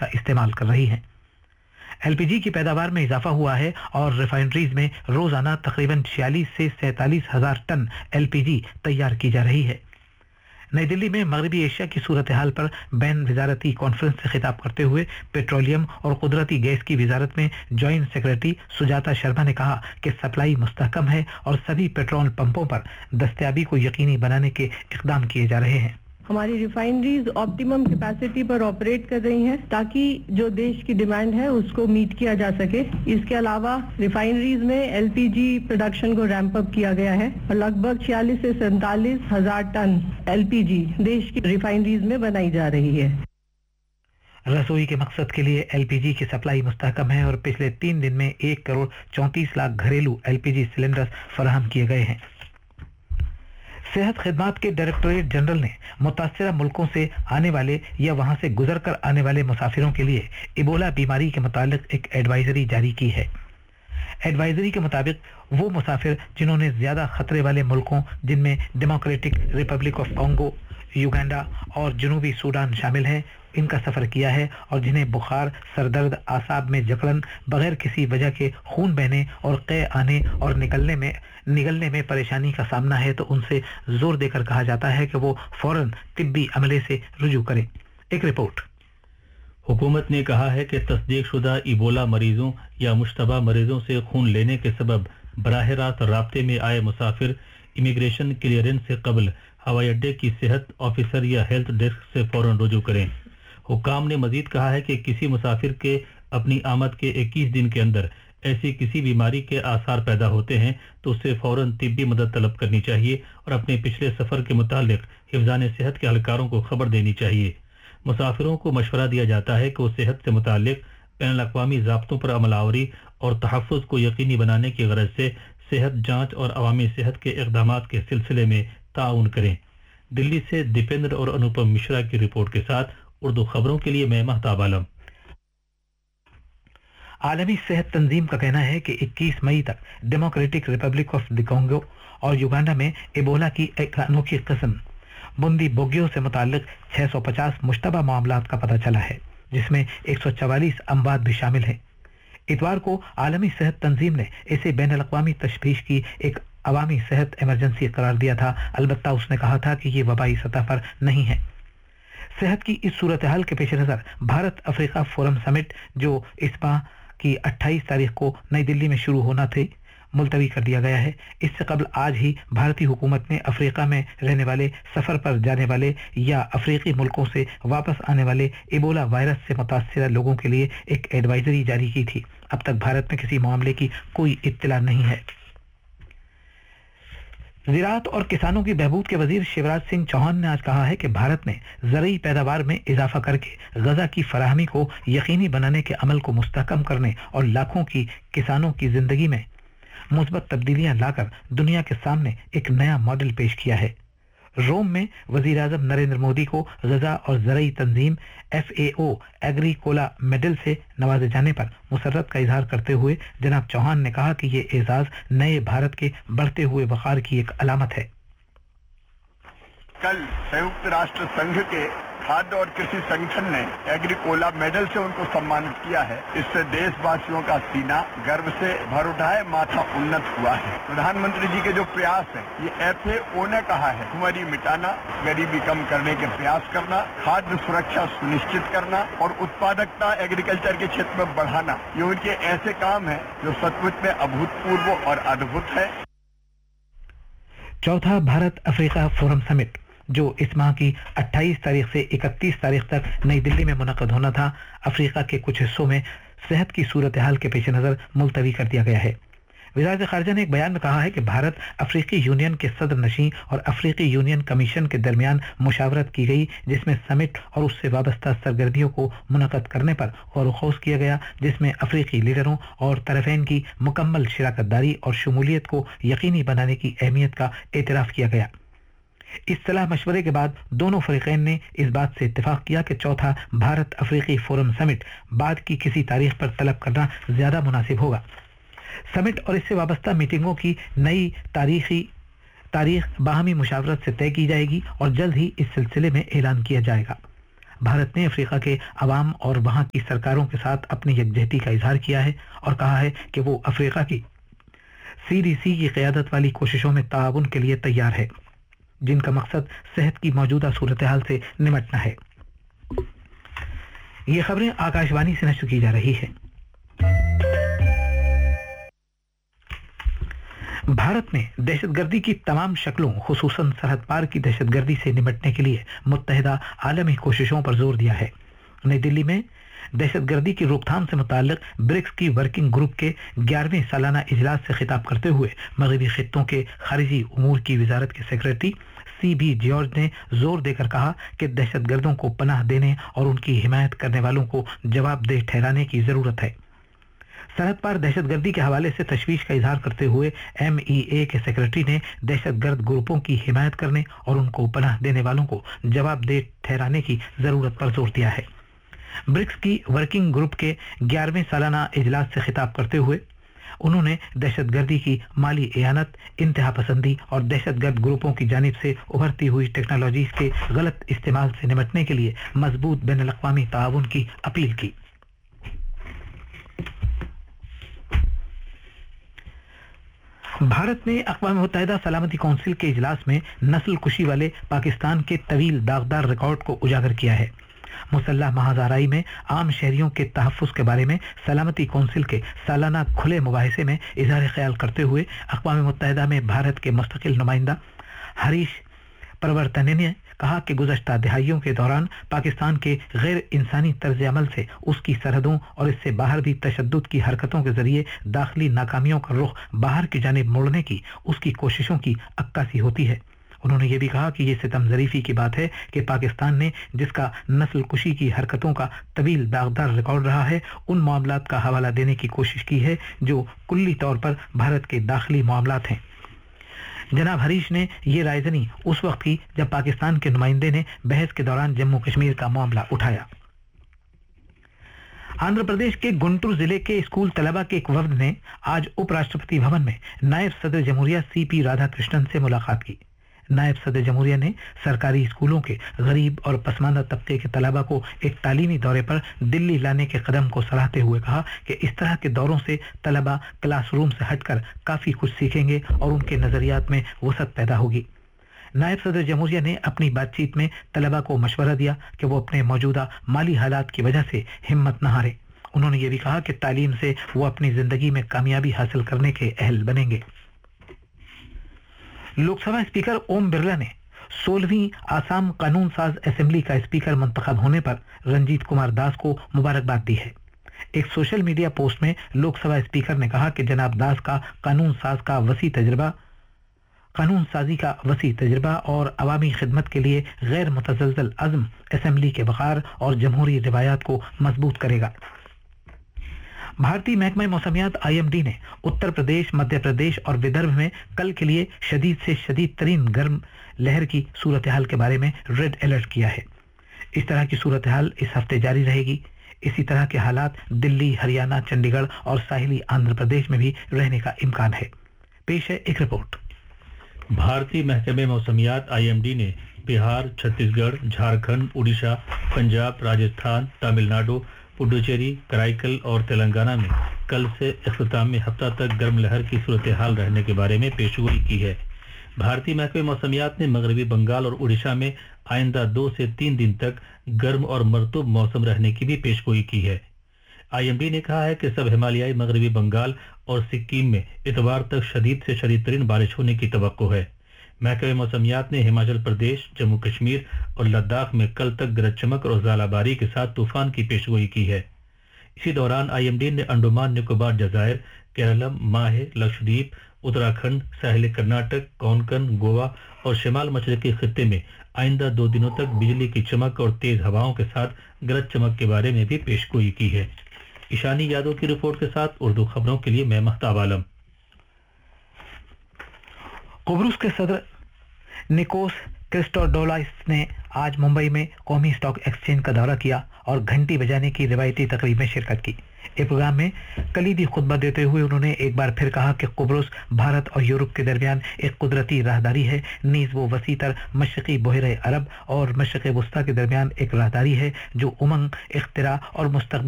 का इस्तेमाल कर रही हैं। एलपीजी की पैदावार में इजाफा हुआ है और रिफाइनरीज में रोजाना तकरीबन 46 से 47 हजार टन एलपीजी तैयार की जा रही है। नई दिल्ली में मगरबी एशिया की सूरत हाल पर बैन वजारती कॉन्फ्रेंस से खिताब करते हुए पेट्रोलियम और कुदरती गैस की वजारत में जॉइंट सेक्रेटरी सुजाता शर्मा ने कहा कि सप्लाई मुस्तहकम है और सभी पेट्रोल पंपों पर दस्तयाबी को यकीनी बनाने के इकदाम किए जा रहे हैं। हमारी रिफाइनरीज ऑप्टिमम कैपेसिटी पर ऑपरेट कर रही हैं ताकि जो देश की डिमांड है उसको मीट किया जा सके। इसके अलावा रिफाइनरीज में एलपीजी प्रोडक्शन को रैंप अप किया गया है और लगभग 46 से 47 हजार टन एलपीजी देश की रिफाइनरीज में बनाई जा रही है। रसोई के मकसद के लिए एलपीजी की सप्लाई मुस्तहकम है और पिछले 3 दिन में 1 करोड़ 34 लाख घरेलू एलपीजी सिलेंडर फराहम किए गए हैं। सेहत खिदमात के डायरेक्टोरेट जनरल ने मुतासरा मुल्कों से आने वाले या वहां से गुजर कर आने वाले मुसाफिरों के लिए इबोला बीमारी के मुतालिक एक एडवाइजरी जारी की है। एडवाइजरी के मुताबिक वो मुसाफिर जिन्होंने ज्यादा खतरे वाले मुल्कों जिनमें democratic Republic of Congo, Uganda और जनूबी सूडान शामिल हैं, इनका सफर किया है और जिन्हें बुखार, सरदर्द, आसाब में जकड़न, बगैर किसी वजह के खून बहने और कै आने और निगलने में परेशानी का सामना है, तो उनसे जोर देकर कहा जाता है कि वो फौरन तिब्बी अमले से रुजू करें। एक रिपोर्ट। हुकूमत ने कहा है कि तस्दीकशुदा इबोला मरीजों या मुश्तबा मरीजों से खून लेने के सबब बराह रास्त राब्ते में आए मुसाफिर इमिग्रेशन क्लियरेंस से कबल हवाई अड्डे की सेहत ऑफिसर या हेल्थ डेस्क से फौरन रुजू करें। हुक्काम ने मजीद कहा है कि किसी मुसाफिर के अपनी आमद के 21 दिन के अंदर ऐसी किसी बीमारी के आसार पैदा होते हैं तो उससे फौरन तिब्बी मदद तलब करनी चाहिए और अपने पिछले सफर के मुतालिक हिफ्ज़ान सेहत के अहलकारों को खबर देनी चाहिए। मुसाफिरों को मशवरा दिया जाता है कि वो सेहत से मुतालिक बैनुल-अक़वामी ज़ाब्तों पर अमलावरी और तहफ़्फ़ुज़ को यकीनी बनाने की गरज से सेहत जांच और अवामी सेहत के इक़दामात के सिलसिले में ताउन करें। दिल्ली से दीपेंद्र और अनुपम मिश्रा की रिपोर्ट के साथ उर्दू खबरों के लिए मैं महताब आलम। आलमी सेहत तंजीम का कहना है कि 21 मई तक democratic Republic of the Congo और युगांडा में इबोला की एक अनोखी किस्म बुंदी बोगियो से मुताल्लिक 650 मुश्तबा मामलात का पता चला है, जिसमें 144 अमवात भी शामिल हैं। इतवार को आलमी सेहत तंजीम ने इसे बैनुल-अक़वामी तशवीश की एक अवामी सेहत इमरजेंसी करार दिया था। अलबत्ता उसने कहा था कि ये वबाई सतह पर नहीं है। सेहत की इस सूरत हाल के पेश नज़र भारत अफ्रीका फोरम समिट जो इस माह की 28 तारीख को नई दिल्ली में शुरू होना थे, मुलतवी कर दिया गया है। इससे कबल आज ही भारतीय हुकूमत ने अफ्रीका में रहने वाले, सफ़र पर जाने वाले या अफ्रीकी मुल्कों से वापस आने वाले इबोला वायरस से मुतासर लोगों के लिए एक एडवाइजरी जारी की थी। अब तक भारत में किसी मामले की कोई इत्तला नहीं है। ज़राअत और किसानों की बहबूद के वजीर शिवराज सिंह चौहान ने आज कहा है कि भारत ने ज़रई पैदावार में इजाफा करके ग़ज़ा की फराहमी को यकीनी बनाने के अमल को मुस्तहकम करने और लाखों की किसानों की ज़िंदगी में मुस्बत तब्दीलियां लाकर दुनिया के सामने एक नया मॉडल पेश किया है। रोम में वज़ीर आज़म नरेंद्र मोदी को ग़ज़ा और ज़रई तंजीम FAO एग्रीकोला मेडल से नवाजे जाने पर मुसर्रत का इजहार करते हुए जनाब चौहान ने कहा कि ये एजाज नए भारत के बढ़ते हुए वक़ार की एक अलामत है। कल संयुक्त राष्ट्र संघ के खाद्य और कृषि संगठन ने एग्रीकोला मेडल से उनको सम्मानित किया है। इससे देशवासियों का सीना गर्व से भर उठा है, माथा उन्नत हुआ है। प्रधानमंत्री जी के जो प्रयास है, ये FAO ने कहा है, भुखमरी मिटाना, गरीबी कम करने के प्रयास करना, खाद्य सुरक्षा सुनिश्चित करना और उत्पादकता एग्रीकल्चर के क्षेत्र में बढ़ाना, ये उनके ऐसे काम है जो सचमुच में अभूतपूर्व और अद्भुत है। चौथा भारत अफ्रीका फोरम समिट जो इस माह की 28 तारीख से 31 तारीख तक नई दिल्ली में मुनक़द होना था, अफ्रीका के कुछ हिस्सों में सेहत की सूरत हाल के पेश नज़र मुलतवी कर दिया गया है। वज़ारत ख़ारिजा ने एक बयान में कहा है कि भारत अफ्रीकी यूनियन के सदर नशीं और अफ्रीकी यूनियन कमीशन के दरमियान मुशावरत की गई, जिसमें समिट और उससे वाबस्ता सरगर्मियों को मुनक़द करने पर गौर व खौस किया गया, जिसमें अफ्रीकी लीडरों और तरफ़ैन की मुकम्मल शिराकतदारी और शमूलियत को यकीनी बनाने की अहमियत का एतराफ़ किया गया। इस सलाह मशवरे के बाद दोनों फरीकैन ने इस बात से इत्तेफाक किया कि चौथा भारत अफ्रीकी फोरम समिट बाद की किसी तारीख पर तलब करना ज़्यादा मुनासिब होगा। समिट और इससे वाबस्ता मीटिंगों की नई तारीख बाहमी मुशावरत से तय की जाएगी और जल्द ही इस सिलसिले में ऐलान किया जाएगा। भारत ने अफ्रीका के अवाम और वहां की सरकारों के साथ अपनी यकजहती का इजहार किया है और कहा है कि वो अफ्रीका की CDC की क़यादत वाली कोशिशों में ताउन के लिए तैयार है, जिनका मकसद सेहत की मौजूदा सूरत हाल से निपटना है। ये खबरें आकाशवाणी से नशर की जा रही है। भारत में दहशतगर्दी की तमाम शक्लों, खुसूसन सरहद पार की दहशतगर्दी से निपटने के लिए मुत्तहिदा आलमी कोशिशों पर जोर दिया है। नई दिल्ली में दहशतगर्दी की रोकथाम से मुताल्लिक ब्रिक्स की वर्किंग ग्रुप के 11वें सालाना इजलास से खिताब करते हुए मगरबी खित्तों के खारिजी उमूर की वजारत के सेक्रेटरी CB जॉर्ज ने जोर देकर कहा कि दहशतगर्दों को पनाह देने और उनकी हिमायत करने वालों को जवाबदेह ठहराने की जरूरत है। सरहद पार दहशतगर्दी के हवाले से तशवीश का इजहार करते हुए MEA के सेक्रेटरी ने दहशतगर्द ग्रुपों की हिमायत करने और उनको पनाह देने वालों को जवाबदेह ठहराने की जरूरत पर जोर दिया है। ब्रिक्स की वर्किंग ग्रुप के 11वें सालाना इजलास से खिताब करते हुए उन्होंने दहशतगर्दी की माली एयानत, इंतहा पसंदी और दहशतगर्द ग्रुपों की जानिब से उभरती हुई टेक्नोलॉजी के गलत इस्तेमाल से निपटने के लिए मजबूत बैनुल-अक़वामी ताउन की अपील की। भारत ने अक़वाम मुत्तहिदा सलामती कौंसिल के इजलास में नस्ल कुशी वाले पाकिस्तान के तवील दागदार रिकॉर्ड को उजागर किया है। मुसल्लह महाज़ाराई में आम शहरियों के तहफ़्फ़ुज़ के बारे में सलामती कौंसिल के सालाना खुले मुबाहिसे में इज़हार ख्याल करते हुए अक़वाम मुत्तहिदा में भारत के मुस्तक़िल नुमाइंदा हरीश परवर्तने ने कहा कि गुज़श्ता दहाइयों के दौरान पाकिस्तान के गैर इंसानी तर्ज अमल से उसकी सरहदों और इससे बाहर भी तशद्दुद की हरकतों के जरिए दाखिली नाकामियों का रुख बाहर की जानिब मोड़ने की उसकी कोशिशों की अक्कासी होती है। उन्होंने ये भी कहा कि ये सितम ज़रीफ़ी की बात है कि पाकिस्तान ने जिसका नस्ल कुशी की हरकतों का तवील दागदार रिकॉर्ड रहा है, उन मामलात का हवाला देने की कोशिश की है जो कुल्ली तौर पर भारत के दाखिली मामलात हैं। जनाब हरीश ने ये रायज़नी उस वक्त की जब पाकिस्तान के नुमाइंदे ने बहस के दौरान जम्मू कश्मीर का मामला उठाया। आंध्र प्रदेश के गुंटूर जिले के स्कूल तलबा के एक वफ्द ने आज उपराष्ट्रपति भवन में नायब सदर जमहूरिया CP राधाकृष्णन से मुलाकात की। नायब सदर जमहूरिया ने सरकारी स्कूलों के गरीब और पसमानदा तबके के तलबा को एक तालीमी दौरे पर दिल्ली लाने के कदम को सराहते हुए कहा कि इस तरह के दौरों से तलबा क्लासरूम से हटकर काफ़ी कुछ सीखेंगे और उनके नज़रियात में वसअत पैदा होगी। नायब सदर जमहूरिया ने अपनी बातचीत में तलबा को मशवरा दिया कि वो अपने मौजूदा माली हालात की वजह से हिम्मत न हारे। उन्होंने ये भी कहा कि तालीम से वो अपनी ज़िंदगी में कामयाबी हासिल करने के अहल बनेंगे। लोकसभा स्पीकर ओम बिरला ने 16वीं आसाम कानून साज असेंबली का स्पीकर मुंतखब होने पर रंजीत कुमार दास को मुबारकबाद दी है। एक सोशल मीडिया पोस्ट में लोकसभा स्पीकर ने कहा कि जनाब दास का कानून साजी का वसी तजर्बा और अवामी खिदमत के लिए गैर मुतज़लज़ल अज़्म असेंबली के वक़ार और जमहूरी रिवायात को मजबूत करेगा। भारतीय महकमा मौसमियात IMD ने उत्तर प्रदेश, मध्य प्रदेश और विदर्भ में कल के लिए शदीद से शदीद तरीन गर्म लहर की सूरत हाल के बारे में रेड अलर्ट किया है। इस तरह की सूरत हाल इस हफ्ते जारी रहेगी। इसी तरह के हालात दिल्ली, हरियाणा, चंडीगढ़ और साहिली आंध्र प्रदेश में भी रहने का इम्कान है। पेश है एक रिपोर्ट। भारतीय महकमे मौसमियात IMD ने बिहार, छत्तीसगढ़, झारखंड, उड़ीसा, पंजाब, राजस्थान, तमिलनाडु, पुडुचेरी, कराईकल और तेलंगाना में कल से इख्तितामी हफ्ता तक गर्म लहर की सूरत हाल रहने के बारे में पेशगोई की है। भारतीय महकमे मौसमियात ने मगरबी बंगाल और उड़ीसा में आइंदा 2 से 3 दिन तक गर्म और मरतूब मौसम रहने की भी पेशगोई की है। IMD ने कहा है कि सब हिमालयाई मगरबी बंगाल और सिक्किम में इतवार तक शदीद से शदीद तरीन बारिश होने की तवक्को है। महकमे मौसमियात ने हिमाचल प्रदेश, जम्मू कश्मीर और लद्दाख में कल तक गरज चमक और ज़ालाबारी के साथ तूफान की पेशगोई की है। इसी दौरान IMD ने अंडमान निकोबार जज़ायर, केरलम, माहे, लक्षद्वीप, उत्तराखंड, साहिल कर्नाटक, कोंकण, गोवा और शिमाल मशरक़ी खित्ते में आइंदा 2 दिनों तक बिजली की चमक और तेज हवाओं के साथ गरज चमक के बारे में भी पेशगोई की है। ईशानी यादव की रिपोर्ट के साथ उर्दू खबरों के लिए मैं महताब आलम। कुब्रुस के सदर निकोस क्रिस्टोडोलाइस ने आज मुंबई में कौमी स्टॉक एक्सचेंज का दौरा किया और घंटी बजाने की रिवायती तकरीब में शिरकत की। इस प्रोग्राम में कलीदी खुतबा देते हुए उन्होंने एक बार फिर कहा कि कुब्रुस भारत और यूरोप के दरमियान एक कुदरती राहदारी है, नीज वो वसीतर मशरकी बहरे अरब और मशरक़ वस्ता के दरमियान एक राहदारी है जो उमंग, इख्तिरा और मुस्तक़बिल